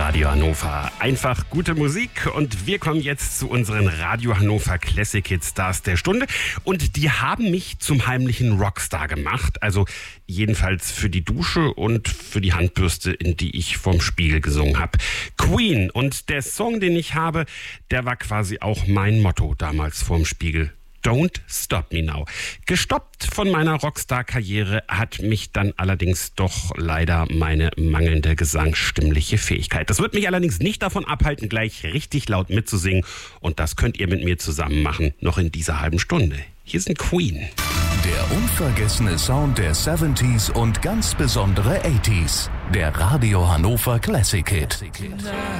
Radio Hannover. Einfach gute Musik und wir kommen jetzt zu unseren Radio Hannover Classic Hit Stars der Stunde und die haben mich zum heimlichen Rockstar gemacht, also jedenfalls für die Dusche und für die Handbürste, in die ich vorm Spiegel gesungen habe. Queen, und der Song, den ich habe, der war quasi auch mein Motto damals vorm Spiegel. Don't Stop Me Now. Gestoppt von meiner Rockstar-Karriere hat mich dann allerdings doch leider meine mangelnde gesangsstimmliche Fähigkeit. Das wird mich allerdings nicht davon abhalten, gleich richtig laut mitzusingen. Und das könnt ihr mit mir zusammen machen, noch in dieser halben Stunde. Hier sind Queen. Der unvergessene Sound der 70s und ganz besondere 80s. Der Radio Hannover Classic Hit.